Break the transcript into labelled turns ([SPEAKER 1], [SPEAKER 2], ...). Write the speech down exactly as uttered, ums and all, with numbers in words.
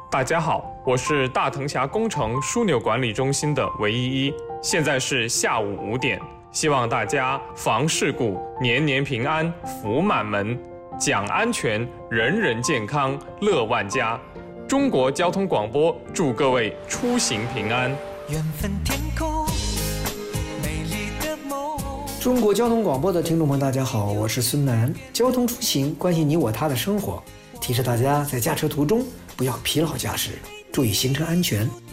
[SPEAKER 1] 大家好，我是大藤峡工程枢纽管理中心的韦依依，现在是下午五点，希望大家防事故，年年平安，福满门，讲安全，人人健康，乐万家。中国交通广播祝各位出行平安。
[SPEAKER 2] 缘分天空，美丽的梦。
[SPEAKER 3] 中国交通广播的听众朋友，大家好，我是孙楠。交通出行关系你我他的生活，提示大家在驾车途中不要疲劳驾驶，注意行车安全。